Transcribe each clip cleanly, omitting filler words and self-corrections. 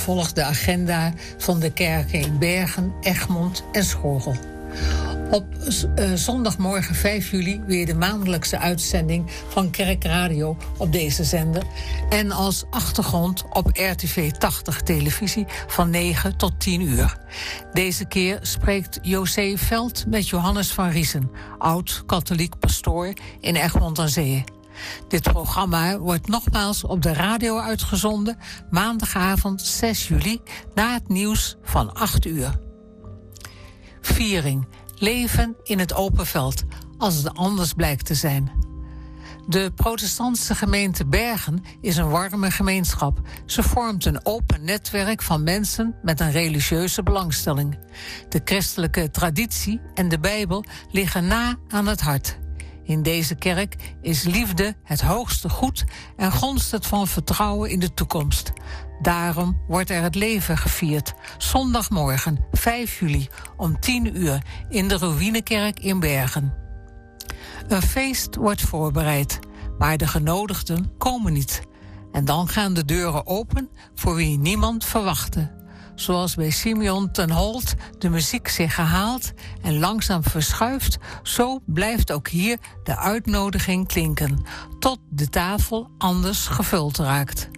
volgt de agenda van de kerken in Bergen, Egmond en Schorrel. Op zondagmorgen 5 juli weer de maandelijkse uitzending van Kerkradio op deze zender. En als achtergrond op RTV 80 televisie van 9 tot 10 uur. Deze keer spreekt José Veld met Johannes van Riesen, oud-katholiek pastoor in Egmond aan Zee. Dit programma wordt nogmaals op de radio uitgezonden, maandagavond 6 juli, na het nieuws van 8 uur. Viering. Leven in het open veld, als het anders blijkt te zijn. De protestantse gemeente Bergen is een warme gemeenschap. Ze vormt een open netwerk van mensen met een religieuze belangstelling. De christelijke traditie en de Bijbel liggen na aan het hart. In deze kerk is liefde het hoogste goed en gonst het van vertrouwen in de toekomst. Daarom wordt er het leven gevierd. Zondagmorgen 5 juli om 10 uur in de Ruïnekerk in Bergen. Een feest wordt voorbereid, maar de genodigden komen niet. En dan gaan de deuren open voor wie niemand verwachtte. Zoals bij Simeon ten Holt de muziek zich herhaalt en langzaam verschuift, zo blijft ook hier de uitnodiging klinken, tot de tafel anders gevuld raakt.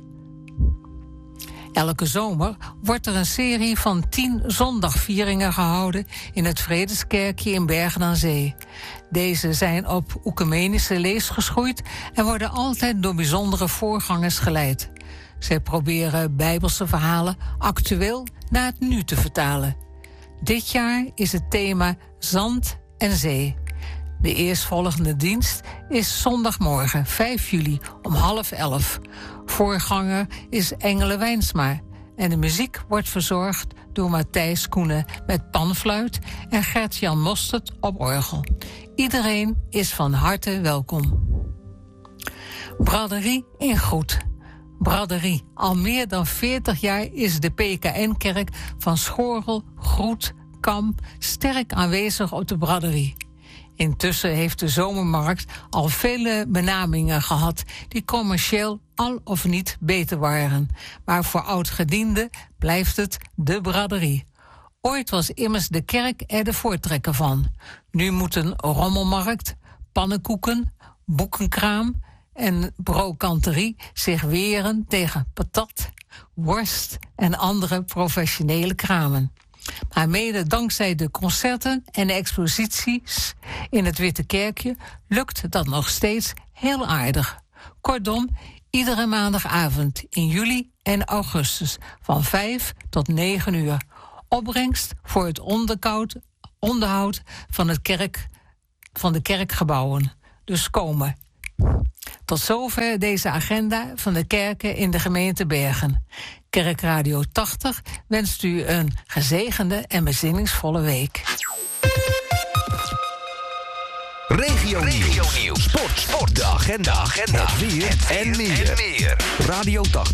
Elke zomer wordt er een serie van 10 zondagvieringen gehouden in het Vredeskerkje in Bergen aan Zee. Deze zijn op oecumenische lees geschoeid en worden altijd door bijzondere voorgangers geleid. Zij proberen Bijbelse verhalen actueel naar het nu te vertalen. Dit jaar is het thema Zand en Zee. De eerstvolgende dienst is zondagmorgen 5 juli om 10:30. Voorganger is Engele Wijnsma en de muziek wordt verzorgd door Matthijs Koenen met panfluit en Gert-Jan Mostert op orgel. Iedereen is van harte welkom. Braderie in Groet. Braderie. Al meer dan 40 jaar is de PKN-kerk van Schorrel, Groet, Kamp sterk aanwezig op de braderie. Intussen heeft de zomermarkt al vele benamingen gehad die commercieel al of niet beter waren. Maar voor oudgedienden blijft het de braderie. Ooit was immers de kerk er de voortrekker van. Nu moeten rommelmarkt, pannenkoeken, boekenkraam en brokanterie zich weren tegen patat, worst en andere professionele kramen. Maar mede dankzij de concerten en de exposities in het Witte Kerkje lukt dat nog steeds heel aardig. Kortom, iedere maandagavond in juli en augustus van 5 tot 9 uur. Opbrengst voor het onderhoud van de kerkgebouwen. Dus komen. Tot zover deze agenda van de kerken in de gemeente Bergen. Kerkradio 80 wenst u een gezegende en bezinningsvolle week. Regio Nieuws. Sport. De agenda. Het weer en meer. Radio 80.